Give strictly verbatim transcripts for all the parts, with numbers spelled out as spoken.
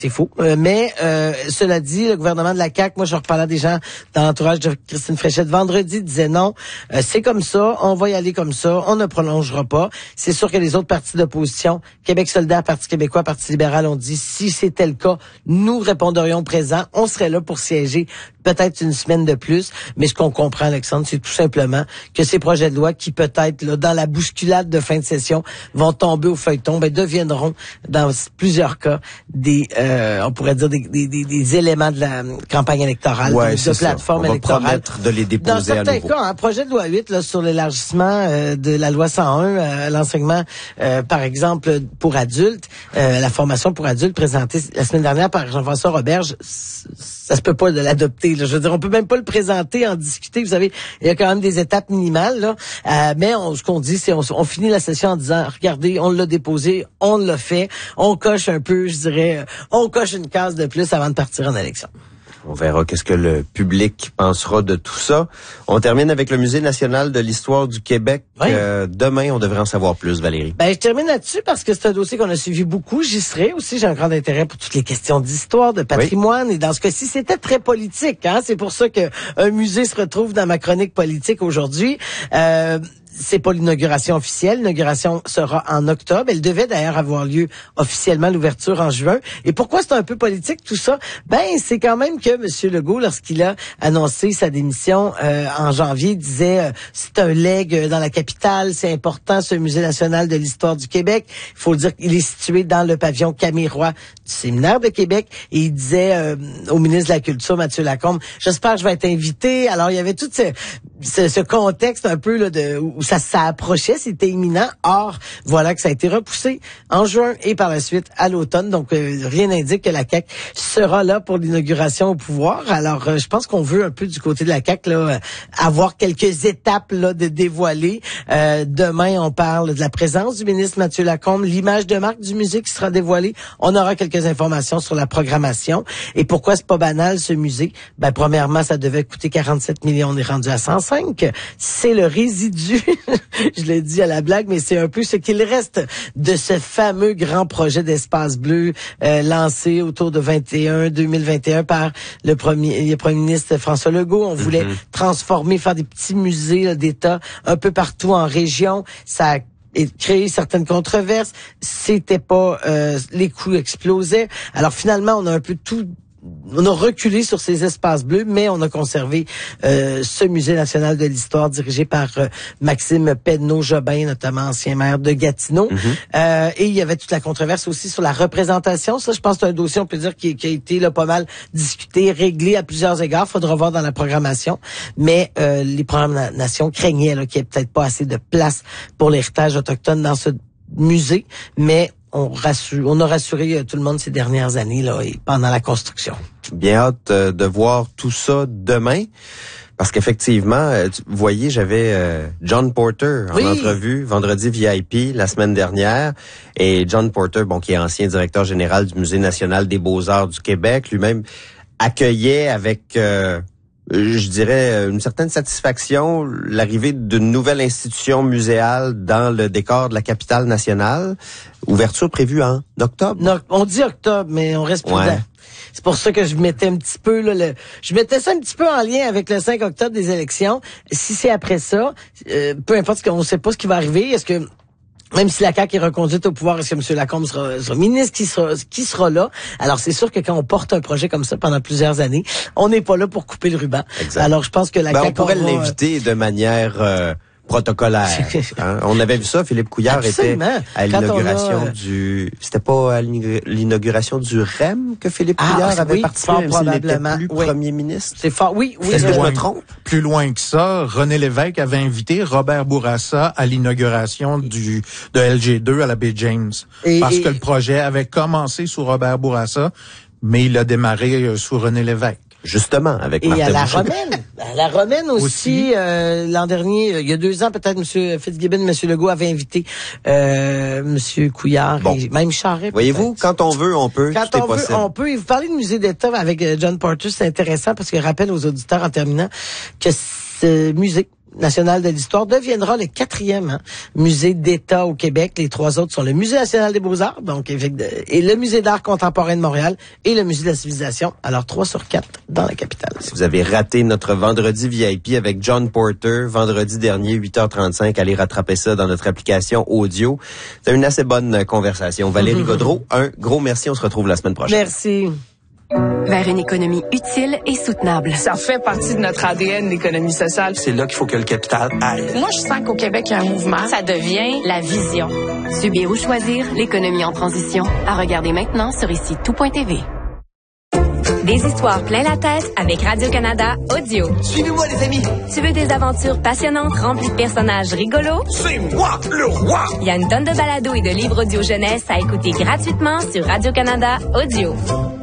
C'est faux. Euh, mais euh, cela dit, le gouvernement de la C A Q, moi je reparlais à des gens dans l'entourage de Christine Fréchette vendredi, disaient non, euh, c'est comme ça, on va y aller comme ça, on ne prolongera pas. C'est sûr que les autres partis d'opposition, Québec solidaire, Parti québécois, Parti libéral, ont dit si c'était le cas, nous répondrions présent, on serait là pour siéger peut-être une semaine de plus. Mais ce qu'on comprend, Alexandre, c'est tout simplement que ces projets de loi qui peut-être, là, dans la bousculade de fin de session, vont tomber au feuilleton, ben deviendront dans plusieurs cas des euh, Euh, on pourrait dire des, des, des, des éléments de la campagne électorale, ouais, de plateforme électorale. De les déposer dans certains à nouveau. cas, un projet de loi huit là, sur l'élargissement euh, de la loi cent un, euh, l'enseignement, euh, par exemple, pour adultes, euh, la formation pour adultes présentée la semaine dernière par Jean-François Roberge, ça se peut pas de l'adopter. Là. Je veux dire, on peut même pas le présenter, en discuter. Vous savez, il y a quand même des étapes minimales. Là. Euh, mais on, ce qu'on dit, c'est on, on finit la session en disant, regardez, on l'a déposé, on l'a fait, on coche un peu, je dirais, on coche une case de plus avant de partir en élection. On verra qu'est-ce que le public pensera de tout ça. On termine avec le Musée national de l'histoire du Québec. Oui. Euh, demain, on devrait en savoir plus, Valérie. Ben, je termine là-dessus parce que c'est un dossier qu'on a suivi beaucoup. J'y serai aussi. J'ai un grand intérêt pour toutes les questions d'histoire, de patrimoine. Oui. Et dans ce cas-ci, c'était très politique. Hein? C'est pour ça que un musée se retrouve dans ma chronique politique aujourd'hui. Euh, C'est pas l'inauguration officielle. L'inauguration sera en octobre. Elle devait d'ailleurs avoir lieu officiellement, l'ouverture en juin. Et pourquoi c'est un peu politique tout ça? Ben, c'est quand même que M. Legault, lorsqu'il a annoncé sa démission euh, en janvier, disait euh, c'est un legs dans la capitale, c'est important ce musée national de l'histoire du Québec. Il faut dire qu'il est situé dans le pavillon Camirois du Séminaire de Québec. Et il disait euh, au ministre de la Culture, Mathieu Lacombe, j'espère que je vais être invité. Alors, il y avait tout ce, ce, ce contexte un peu là de où ça s'approchait, c'était imminent. Or, voilà que ça a été repoussé en juin et par la suite à l'automne. Donc, euh, rien n'indique que la C A Q sera là pour l'inauguration au pouvoir. Alors, euh, je pense qu'on veut un peu du côté de la C A Q là, euh, avoir quelques étapes là de dévoiler. Euh, demain, on parle de la présence du ministre Mathieu Lacombe, l'image de marque du musée qui sera dévoilée. On aura quelques informations sur la programmation. Et pourquoi c'est pas banal ce musée? Ben, premièrement, ça devait coûter quarante-sept millions, on est rendu à cent cinq. C'est le résidu. Je l'ai dit à la blague, mais c'est un peu ce qu'il reste de ce fameux grand projet d'espace bleu euh, lancé autour de vingt et un, deux mille vingt et un par le premier, le premier ministre François Legault. On voulait mm-hmm. transformer, faire des petits musées là, d'État un peu partout en région. Ça a et créer certaines controverses, c'était pas euh, les coûts explosaient. Alors finalement, on a un peu tout on a reculé sur ces espaces bleus, mais on a conservé euh, ce musée national de l'histoire dirigé par euh, Maxime Pedneau-Jobin, notamment ancien maire de Gatineau. Mm-hmm. Euh, et il y avait toute la controverse aussi sur la représentation. Ça, je pense que c'est un dossier, on peut dire, qui, qui a été là, pas mal discuté, réglé à plusieurs égards. Faudra voir dans la programmation. Mais euh, les Premières Nations craignaient là, qu'il n'y ait peut-être pas assez de place pour l'héritage autochtone dans ce musée. Mais On, rassure, on a rassuré tout le monde ces dernières années là et pendant la construction. Bien hâte euh, de voir tout ça demain. Parce qu'effectivement, euh, vous voyez, j'avais euh, John Porter en oui. entrevue vendredi V I P la semaine dernière. Et John Porter, bon, qui est ancien directeur général du Musée national des beaux-arts du Québec, lui-même accueillait avec... Euh, je dirais une certaine satisfaction l'arrivée d'une nouvelle institution muséale dans le décor de la capitale nationale. Ouverture prévue en octobre. Non, on dit octobre, mais on reste prudent. Ouais. C'est pour ça que je mettais un petit peu là, le, je mettais ça un petit peu en lien avec le cinq octobre des élections. Si c'est après ça, euh, peu importe ce qu'on ne sait pas ce qui va arriver. Est-ce que même si la C A Q est reconduite au pouvoir, est-ce que M. Lacombe sera, sera ministre, qui sera, qui sera là? Alors, c'est sûr que quand on porte un projet comme ça pendant plusieurs années, on n'est pas là pour couper le ruban. Exact. Alors, je pense que la ben, C A Q... On pourrait aura... l'inviter de manière... Euh... protocolaire. Hein? On avait vu ça, Philippe Couillard Absolument. était à l'inauguration a... du... C'était pas à l'inauguration du R E M que Philippe ah, Couillard avait oui, participé, fort probablement. Plus oui. premier ministre. C'est fort, oui, oui. Est-ce euh... que je me trompe? Plus loin que ça, René Lévesque avait invité Robert Bourassa à l'inauguration du de L G deux à la baie James. Et, parce et... que le projet avait commencé sous Robert Bourassa, mais il a démarré sous René Lévesque. Justement, avec et Martin à la Boucher. Romaine, à la Romaine aussi, aussi. Euh, l'an dernier, il y a deux ans peut-être, M. Fitzgibbon, M. Legault avait invité euh, M. Couillard bon. et même Charest. Voyez-vous, quand on veut, on peut. Quand on veut, possible. on peut. Et vous parlez de musée d'État avec John Porter, c'est intéressant parce que je rappelle aux auditeurs en terminant que ce musée national de l'histoire deviendra le quatrième hein, musée d'État au Québec. Les trois autres sont le Musée national des beaux-arts, donc et le Musée d'art contemporain de Montréal et le Musée de la civilisation. Alors trois sur quatre dans la capitale. Si vous avez raté notre vendredi V I P avec John Porter, vendredi dernier, huit heures trente-cinq, allez rattraper ça dans notre application audio. C'est une assez bonne conversation. Valérie Gaudreault, un gros merci. On se retrouve la semaine prochaine. Merci. Vers une économie utile et soutenable. Ça fait partie de notre A D N, l'économie sociale. C'est là qu'il faut que le capital aille. Moi, je sens qu'au Québec, il y a un mouvement. Ça devient la vision. Subir ou choisir, l'économie en transition. À regarder maintenant sur ici tout point t v. Des histoires plein la tête avec Radio-Canada Audio. Suivez-moi, les amis. Tu veux des aventures passionnantes remplies de personnages rigolos? C'est moi, le roi! Il y a une tonne de balados et de livres audio jeunesse à écouter gratuitement sur Radio-Canada Audio.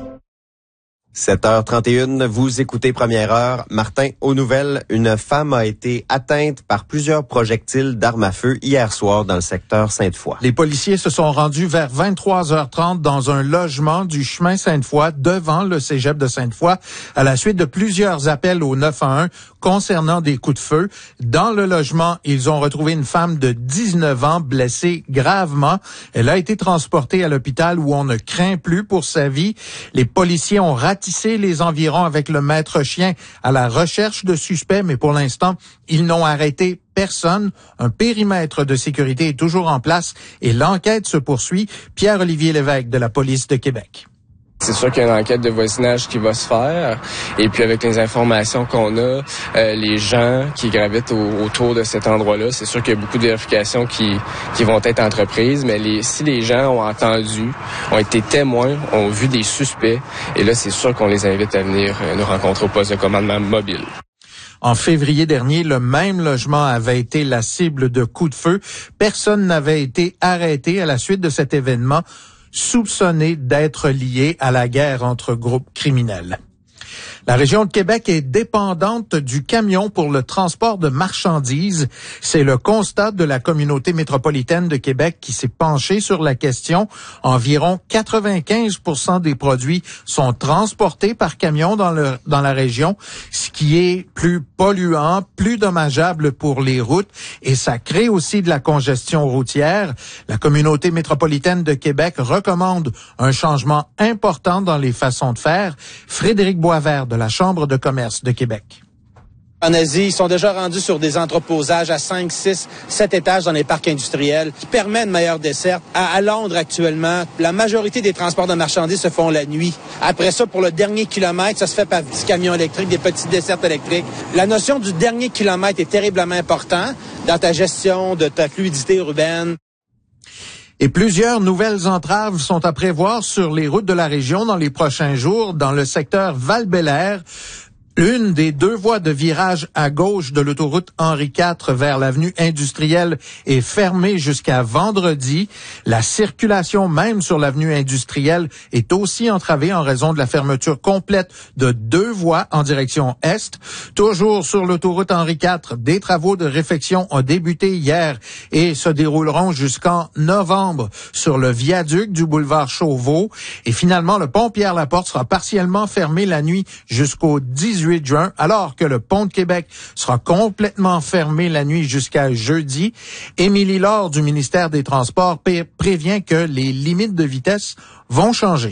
sept heures trente et une, vous écoutez Première Heure. Martin, aux nouvelles, une femme a été atteinte par plusieurs projectiles d'armes à feu hier soir dans le secteur Sainte-Foy. Les policiers se sont rendus vers vingt-trois heures trente dans un logement du chemin Sainte-Foy devant le cégep de Sainte-Foy à la suite de plusieurs appels au neuf un un concernant des coups de feu. Dans le logement, ils ont retrouvé une femme de dix-neuf ans blessée gravement. Elle a été transportée à l'hôpital où on ne craint plus pour sa vie. Les policiers ont ratissé les environs avec le maître chien à la recherche de suspects, mais pour l'instant, ils n'ont arrêté personne. Un périmètre de sécurité est toujours en place et l'enquête se poursuit. Pierre-Olivier Lévesque de la Police de Québec. C'est sûr qu'il y a une enquête de voisinage qui va se faire. Et puis avec les informations qu'on a, euh, les gens qui gravitent au, autour de cet endroit-là, c'est sûr qu'il y a beaucoup de vérifications qui, qui vont être entreprises. Mais les, si les gens ont entendu, ont été témoins, ont vu des suspects, et là, c'est sûr qu'on les invite à venir euh, nous rencontrer au poste de commandement mobile. En février dernier, le même logement avait été la cible de coups de feu. Personne n'avait été arrêté à la suite de cet événement, soupçonné d'être lié à la guerre entre groupes criminels. La région de Québec est dépendante du camion pour le transport de marchandises. C'est le constat de la communauté métropolitaine de Québec qui s'est penchée sur la question. Environ quatre-vingt-quinze pour cent des produits sont transportés par camion dans, le, dans la région, ce qui est plus polluant, plus dommageable pour les routes et ça crée aussi de la congestion routière. La communauté métropolitaine de Québec recommande un changement important dans les façons de faire. Frédéric Boisvert de la Chambre de commerce de Québec. En Asie, ils sont déjà rendus sur des entreposages à cinq, six, sept étages dans les parcs industriels qui permettent une meilleure desserte. À, à Londres, actuellement, la majorité des transports de marchandises se font la nuit. Après ça, pour le dernier kilomètre, ça se fait par petits camions électriques, des petites dessertes électriques. La notion du dernier kilomètre est terriblement importante dans ta gestion de ta fluidité urbaine. Et plusieurs nouvelles entraves sont à prévoir sur les routes de la région dans les prochains jours. Dans le secteur Val-Bélair, une des deux voies de virage à gauche de l'autoroute Henri quatre vers l'avenue industrielle est fermée jusqu'à vendredi. La circulation même sur l'avenue industrielle est aussi entravée en raison de la fermeture complète de deux voies en direction est. Toujours sur l'autoroute Henri quatre, des travaux de réfection ont débuté hier et se dérouleront jusqu'en novembre sur le viaduc du boulevard Chauveau. Et finalement, le pont Pierre-Laporte sera partiellement fermé la nuit jusqu'au dix-huit juin, alors que le pont de Québec sera complètement fermé la nuit jusqu'à jeudi. Émilie Laure du ministère des Transports prévient que les limites de vitesse vont changer.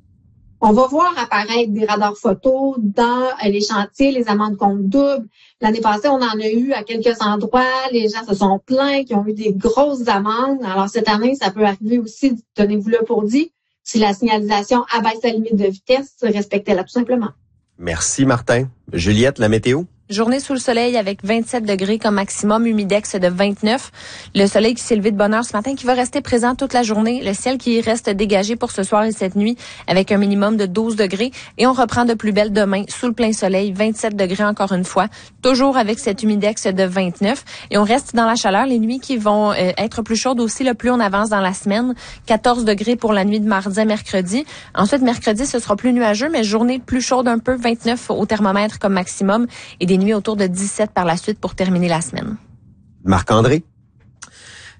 On va voir apparaître des radars photos dans les chantiers, les amendes compte double. L'année passée, on en a eu à quelques endroits. Les gens se sont plaints, qui ont eu des grosses amendes. Alors cette année, ça peut arriver aussi, tenez-vous là pour dit, si la signalisation abaisse la limite de vitesse, respectez-la tout simplement. Merci, Martin. Juliette, la météo? Journée sous le soleil avec vingt-sept degrés comme maximum, humidex de vingt-neuf. Le soleil qui s'est levé de bonne heure ce matin, qui va rester présent toute la journée. Le ciel qui reste dégagé pour ce soir et cette nuit avec un minimum de douze degrés. Et on reprend de plus belle demain sous le plein soleil, vingt-sept degrés encore une fois. Toujours avec cet humidex de vingt-neuf. Et on reste dans la chaleur. Les nuits qui vont euh, être plus chaudes aussi, le plus on avance dans la semaine. quatorze degrés pour la nuit de mardi à mercredi. Ensuite, mercredi, ce sera plus nuageux, mais journée plus chaude un peu, vingt-neuf au thermomètre comme maximum. Et des nuit autour de dix-sept par la suite pour terminer la semaine. Marc-André?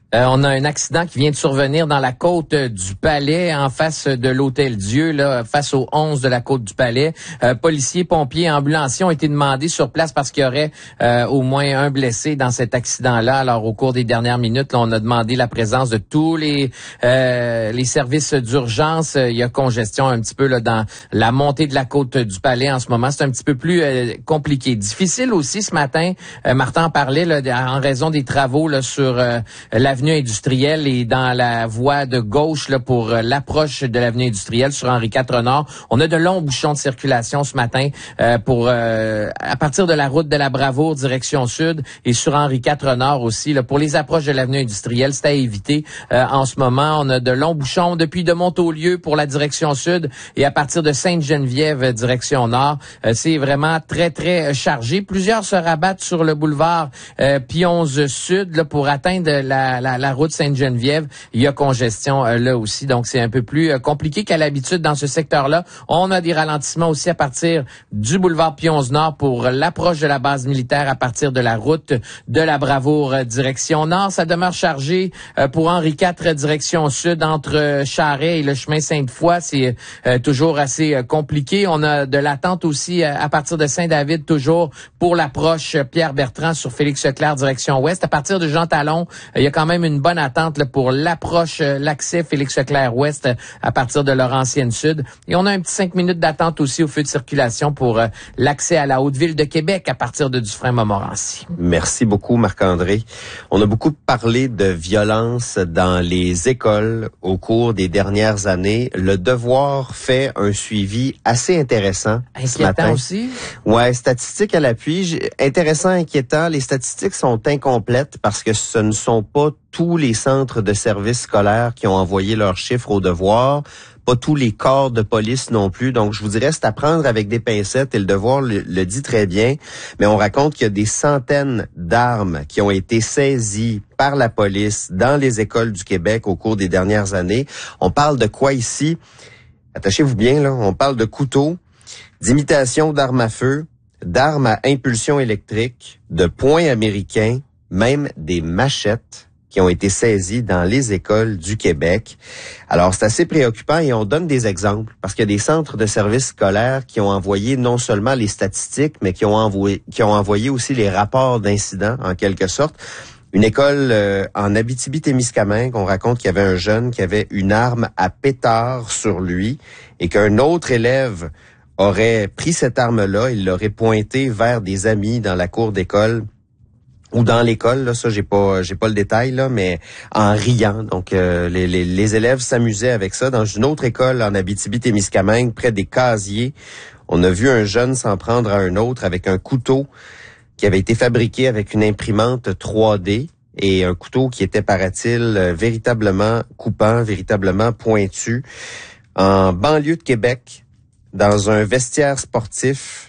Euh, on a un accident qui vient de survenir dans la côte du Palais, en face de l'Hôtel Dieu, là, face au onze de la côte du Palais. Euh, policiers, pompiers, ambulanciers ont été demandés sur place parce qu'il y aurait euh, au moins un blessé dans cet accident-là. Alors, au cours des dernières minutes, là, on a demandé la présence de tous les euh, les services d'urgence. Il y a congestion un petit peu là dans la montée de la côte du Palais en ce moment. C'est un petit peu plus euh, compliqué. Difficile aussi ce matin. Euh, Martin en parlait là, en raison des travaux là, sur euh, l'avenue industrielle et dans la voie de gauche là, pour euh, l'approche de l'avenue industrielle sur Henri quatre Nord. On a de longs bouchons de circulation ce matin euh, pour euh, à partir de la route de la Bravoure direction sud et sur Henri quatre Nord aussi. Là, pour les approches de l'avenue industrielle, c'est à éviter. Euh, en ce moment, on a de longs bouchons depuis de Montaulieu pour la direction sud et à partir de Sainte-Geneviève direction nord. Euh, c'est vraiment très, très chargé. Plusieurs se rabattent sur le boulevard euh, Pionze Sud là, pour atteindre la, la, la route Sainte-Geneviève. Il y a congestion euh, là aussi, donc c'est un peu plus euh, compliqué qu'à l'habitude dans ce secteur-là. On a des ralentissements aussi à partir du boulevard Pionze Nord pour l'approche de la base militaire à partir de la route de la Bravoure euh, direction nord. Ça demeure chargé euh, pour Henri quatre direction sud entre euh, Charest et le chemin Sainte-Foy. C'est euh, toujours assez euh, compliqué. On a de l'attente aussi euh, à partir de Saint-David toujours pour l'approche euh, Pierre-Bertrand sur Félix-Leclerc direction ouest. À partir de Jean Talon, euh, il y a quand même une bonne attente là, pour l'approche, euh, l'accès Félix-Leclerc ouest euh, à partir de Laurentienne sud. Et on a un petit cinq minutes d'attente aussi au feu de circulation pour euh, l'accès à la Haute-Ville de Québec à partir de Dufresne-Montmorency. Merci beaucoup, Marc-André. On a beaucoup parlé de violence dans les écoles au cours des dernières années. Le Devoir fait un suivi assez intéressant ce matin. Inquiétant aussi? Ouais, statistiques à l'appui. Intéressant, inquiétant. Les statistiques sont incomplètes parce que ce ne sont pas tous les centres de services scolaires qui ont envoyé leurs chiffres au Devoir. Pas tous les corps de police non plus. Donc, je vous dirais, c'est à prendre avec des pincettes et le Devoir le, le dit très bien. Mais on raconte qu'il y a des centaines d'armes qui ont été saisies par la police dans les écoles du Québec au cours des dernières années. On parle de quoi ici? Attachez-vous bien, là. On parle de couteaux, d'imitation d'armes à feu, d'armes à impulsion électrique, de poings américains, même des machettes qui ont été saisies dans les écoles du Québec. Alors, c'est assez préoccupant et on donne des exemples parce qu'il y a des centres de services scolaires qui ont envoyé non seulement les statistiques, mais qui ont envoyé, qui ont envoyé aussi les rapports d'incidents, en quelque sorte. Une école euh, en Abitibi-Témiscamingue, on raconte qu'il y avait un jeune qui avait une arme à pétard sur lui et qu'un autre élève aurait pris cette arme-là, il l'aurait pointée vers des amis dans la cour d'école ou dans l'école, là, ça j'ai pas j'ai pas le détail là, mais en riant. Donc euh, les, les les élèves s'amusaient avec ça. Dans une autre école en Abitibi-Témiscamingue, près des Casiers, on a vu un jeune s'en prendre à un autre avec un couteau qui avait été fabriqué avec une imprimante trois D et un couteau qui était, paraît-il, véritablement coupant, véritablement pointu. En banlieue de Québec, dans un vestiaire sportif,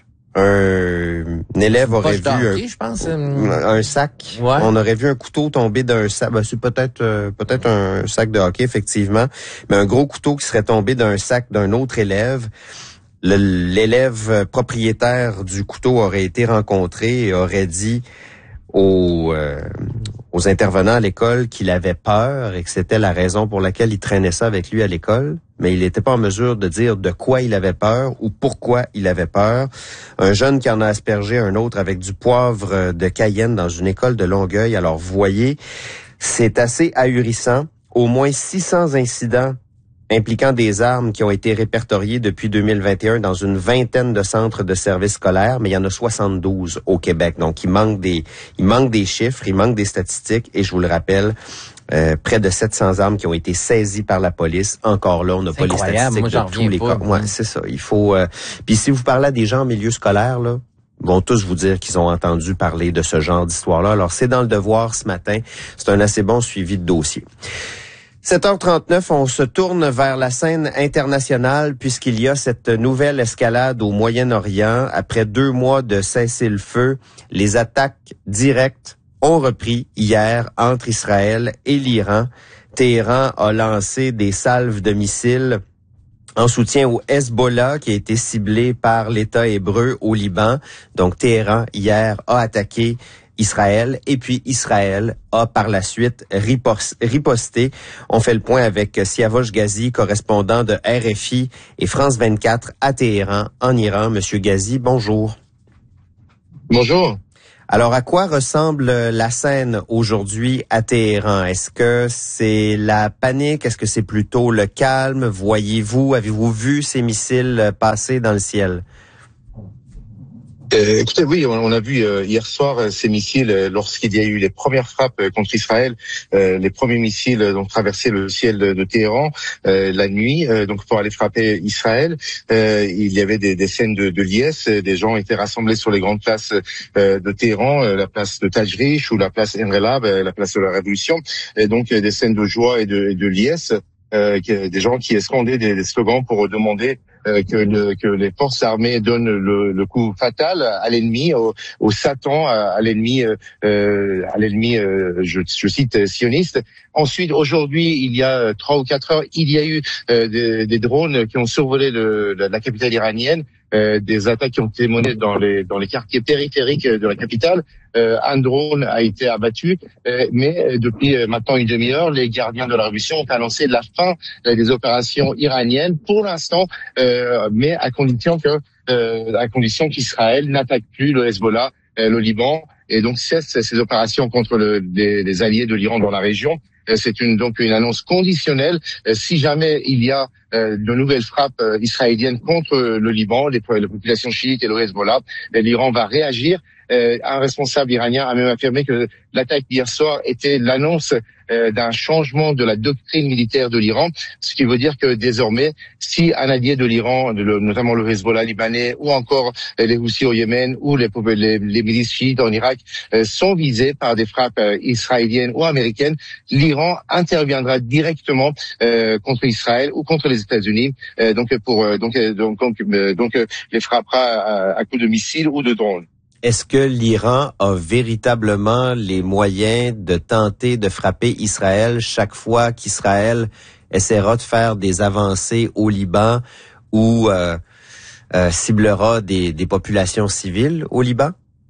un, un élève aurait vu hockey, un, je pense. un sac. Ouais. On aurait vu un couteau tomber d'un sac. Ben, c'est peut-être euh, peut-être un sac de hockey, effectivement, mais un gros couteau qui serait tombé d'un sac d'un autre élève. Le, l'élève propriétaire du couteau aurait été rencontré et aurait dit aux, euh, aux intervenants à l'école qu'il avait peur et que c'était la raison pour laquelle il traînait ça avec lui à l'école, mais il n'était pas en mesure de dire de quoi il avait peur ou pourquoi il avait peur. Un jeune qui en a aspergé un autre avec du poivre de Cayenne dans une école de Longueuil. Alors, vous voyez, c'est assez ahurissant. Au moins six cents incidents impliquant des armes qui ont été répertoriées depuis deux mille vingt et un dans une vingtaine de centres de services scolaires, mais il y en a soixante-douze au Québec. Donc, il manque des, il manque des chiffres, il manque des statistiques, et je vous le rappelle, euh, près de sept cents armes qui ont été saisies par la police. Encore là, on n'a pas les statistiques Moi, de tous les cas. Ouais, c'est ça. Il faut. Euh... Puis, si vous parlez à des gens en milieu scolaire, là, vont tous vous dire qu'ils ont entendu parler de ce genre d'histoire-là. Alors, c'est dans le Devoir ce matin. C'est un assez bon suivi de dossier. sept heures trente-neuf, on se tourne vers la scène internationale puisqu'il y a cette nouvelle escalade au Moyen-Orient. Après deux mois de cessez-le-feu, les attaques directes ont repris hier entre Israël et l'Iran. Téhéran a lancé des salves de missiles en soutien au Hezbollah qui a été ciblé par l'État hébreu au Liban. Donc Téhéran, hier, a attaqué Israël. Et puis Israël a par la suite riposté. On fait le point avec Siavosh Ghazi, correspondant de R F I et France vingt-quatre à Téhéran, en Iran. Monsieur Ghazi, bonjour. Bonjour. Alors, à quoi ressemble la scène aujourd'hui à Téhéran? Est-ce que c'est la panique? Est-ce que c'est plutôt le calme? Voyez-vous, avez-vous vu ces missiles passer dans le ciel? Euh, écoutez, oui, on, on a vu euh, hier soir euh, ces missiles euh, lorsqu'il y a eu les premières frappes euh, contre Israël. Euh, les premiers missiles euh, ont traversé le ciel de, de Téhéran euh, la nuit, euh, donc pour aller frapper Israël. Euh, il y avait des, des scènes de, de liesse. Des gens étaient rassemblés sur les grandes places euh, de Téhéran, euh, la place de Tajrish ou la place Enrelab, euh, la place de la Révolution. Et donc euh, des scènes de joie et de, et de liesse. Euh, des gens qui escandaient des, des slogans pour demander euh, que, le, que les forces armées donnent le, le coup fatal à l'ennemi, au, au Satan, à, à l'ennemi, euh, à l'ennemi, euh, je, je cite, sioniste. Ensuite, aujourd'hui, il y a trois ou quatre heures, il y a eu euh, des, des drones qui ont survolé le, la, la capitale iranienne. Euh, des attaques qui ont été menées dans les dans les quartiers périphériques de la capitale. Euh, un drone a été abattu, euh, mais depuis euh, maintenant une demi-heure, les gardiens de la révolution ont annoncé la fin euh, des opérations iraniennes pour l'instant, euh, mais à condition que euh, à condition qu'Israël n'attaque plus le Hezbollah, euh, le Liban, et donc cesse ces opérations contre le, des, des alliés de l'Iran dans la région. C'est une, donc une annonce conditionnelle. Si jamais il y a euh, de nouvelles frappes euh, israéliennes contre le Liban, les, les populations chiites et le Hezbollah, l'Iran va réagir. Euh, un responsable iranien a même affirmé que l'attaque d'hier soir était l'annonce euh, d'un changement de la doctrine militaire de l'Iran, ce qui veut dire que désormais, si un allié de l'Iran, de le, notamment le Hezbollah libanais ou encore les Houthis au Yémen ou les, les, les milices chiites en Irak euh, sont visés par des frappes euh, israéliennes ou américaines, l'Iran interviendra directement euh, contre Israël ou contre les États-Unis, euh, donc pour euh, donc donc donc, euh, donc euh, les frappera à, à coups de missiles ou de drones. Est-ce que l'Iran a véritablement les moyens de tenter de frapper Israël chaque fois qu'Israël essaiera de faire des avancées au Liban ou euh, euh, ciblera des, des populations civiles au Liban?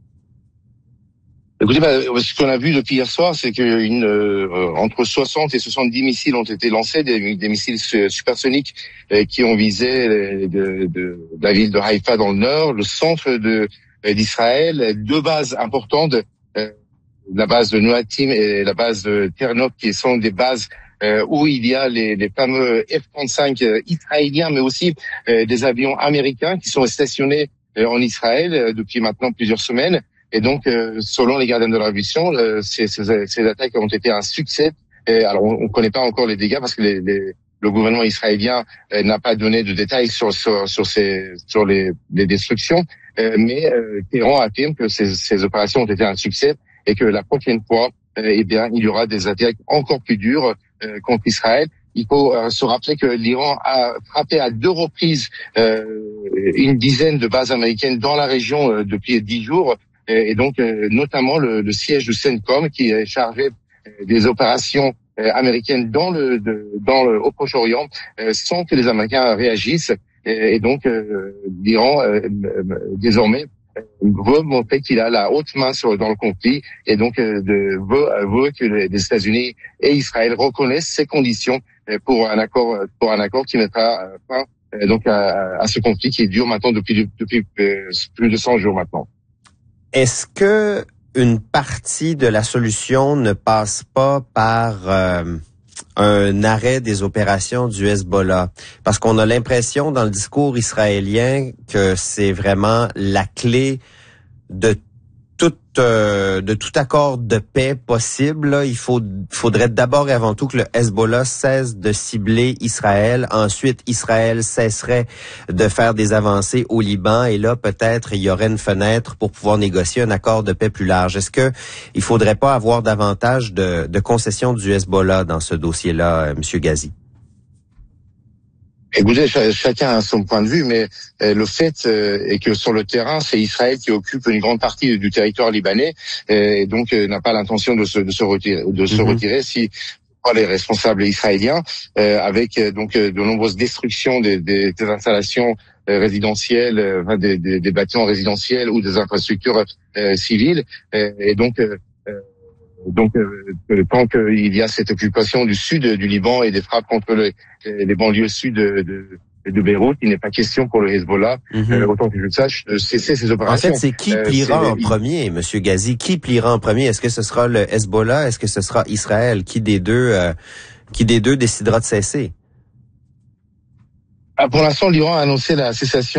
Écoutez, bah, ce qu'on a vu depuis hier soir, c'est que une, euh, entre soixante et soixante-dix missiles ont été lancés, des, des missiles supersoniques euh, qui ont visé de, de, de la ville de Haïfa dans le nord, le centre de d'Israël, deux bases importantes, euh, la base de Noatim et la base de Ternop, qui sont des bases euh, où il y a les, les fameux F trente-cinq euh, israéliens, mais aussi euh, des avions américains qui sont stationnés euh, en Israël euh, depuis maintenant plusieurs semaines. Et donc, euh, selon les gardiens de la révolution, euh, ces, ces, ces attaques ont été un succès. Et alors, on ne connaît pas encore les dégâts parce que les, les, le gouvernement israélien euh, n'a pas donné de détails sur sur, sur, ces, sur les, les destructions. Euh, mais euh, Téhéran affirme que ces, ces opérations ont été un succès et que la prochaine fois, euh, eh bien, il y aura des attaques encore plus dures euh, contre Israël. Il faut euh, se rappeler que l'Iran a frappé à deux reprises euh, une dizaine de bases américaines dans la région euh, depuis dix jours, et, et donc euh, notamment le, le siège de CENTCOM qui est chargé euh, des opérations euh, américaines dans le de, dans le au Proche-Orient euh, sans que les Américains réagissent. Et donc, euh, l'Iran, euh, désormais, veut montrer qu'il a la haute main sur, dans le conflit et donc euh, de, veut, veut que les, les États-Unis et Israël reconnaissent ces conditions pour un accord, pour un accord qui mettra fin euh, donc à, à ce conflit qui dure maintenant depuis, depuis euh, plus de cent jours maintenant. Est-ce que une partie de la solution ne passe pas par euh, un arrêt des opérations du Hezbollah? Parce qu'on a l'impression dans le discours israélien que c'est vraiment la clé de tout, euh, de tout accord de paix possible. Là. Il faut, faudrait d'abord et avant tout que le Hezbollah cesse de cibler Israël. Ensuite, Israël cesserait de faire des avancées au Liban. Et là, peut-être, il y aurait une fenêtre pour pouvoir négocier un accord de paix plus large. Est-ce que il faudrait pas avoir davantage de, de concessions du Hezbollah dans ce dossier-là, euh, M. Ghazi? Écoutez, ch- chacun a son point de vue, mais euh, le fait euh, est que sur le terrain, c'est Israël qui occupe une grande partie du territoire libanais euh, et donc euh, n'a pas l'intention de se, de se retirer, de se mm-hmm. retirer si pas les responsables israéliens, euh, avec euh, donc euh, de nombreuses destructions des, des, des installations euh, résidentielles, euh, des, des, des bâtiments résidentiels ou des infrastructures euh, civile. Euh, et donc, euh, donc euh, tant qu'il y a cette occupation du sud du Liban et des frappes contre le, les banlieues sud de, de de Beyrouth, il n'est pas question pour le Hezbollah, mm-hmm. euh, autant que je le sache, de cesser ces opérations. En fait, c'est qui pliera euh, en premier, Monsieur Ghazi? Qui pliera en premier? Est-ce que ce sera le Hezbollah? Est-ce que ce sera Israël? Qui des deux, euh, qui des deux décidera de cesser? Ah, pour l'instant, l'Iran a annoncé la cessation